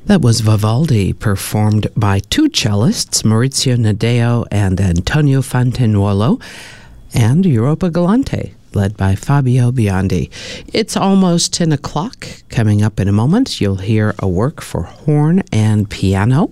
That was Vivaldi, performed by two cellists, Maurizio Nadeo and Antonio Fantanuolo, and Europa Galante, led by Fabio Biondi. It's almost 10 o'clock. Coming up in a moment, you'll hear a work for horn and piano.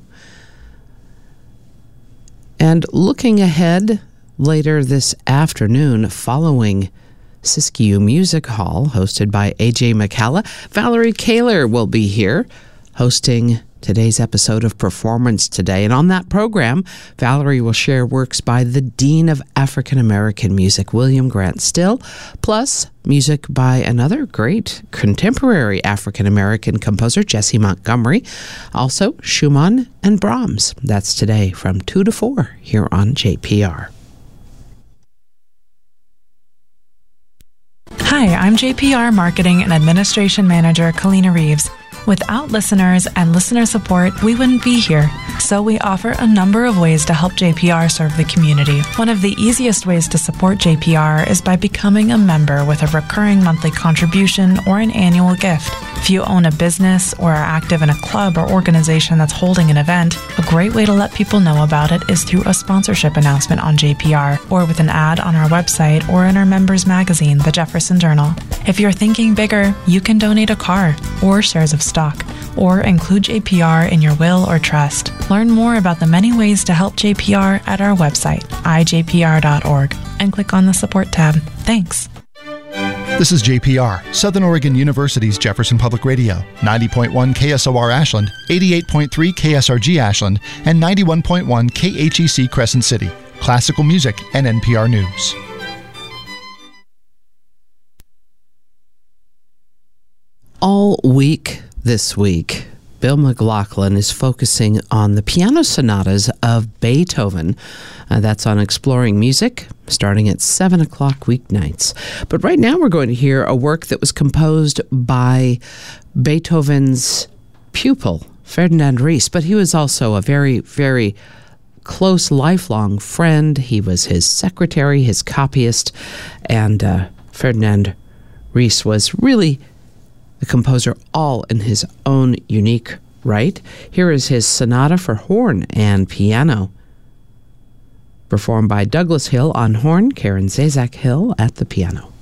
And looking ahead, later this afternoon, following Siskiyou Music Hall, hosted by A.J. McCalla, Valerie Kaler will be here, hosting today's episode of Performance Today. And on that program, Valerie will share works by the Dean of African American Music, William Grant Still, plus music by another great contemporary African American composer, Jessie Montgomery, also Schumann and Brahms. That's today from 2 to 4 here on JPR. Hi, I'm JPR Marketing and Administration Manager Kalina Reeves. Without listeners and listener support, we wouldn't be here. So we offer a number of ways to help JPR serve the community. One of the easiest ways to support JPR is by becoming a member with a recurring monthly contribution or an annual gift. If you own a business or are active in a club or organization that's holding an event, a great way to let people know about it is through a sponsorship announcement on JPR or with an ad on our website or in our members magazine, the Jefferson Journal. If you're thinking bigger, you can donate a car or shares of stock or include JPR in your will or trust. Learn more about the many ways to help JPR at our website, ijpr.org, and click on the support tab. Thanks. This is JPR, Southern Oregon University's Jefferson Public Radio, 90.1 KSOR Ashland, 88.3 KSRG Ashland, and 91.1 KHEC Crescent City. Classical music and NPR News. All week this week, Bill McLaughlin is focusing on the piano sonatas of Beethoven. That's on Exploring Music, starting at 7 o'clock weeknights. But right now we're going to hear a work that was composed by Beethoven's pupil, Ferdinand Ries. But he was also a very, very close, lifelong friend. He was his secretary, his copyist, and Ferdinand Ries was really the composer all in his own unique right. Here is his sonata for horn and piano, performed by Douglas Hill on horn, Karen Zazak Hill at the piano.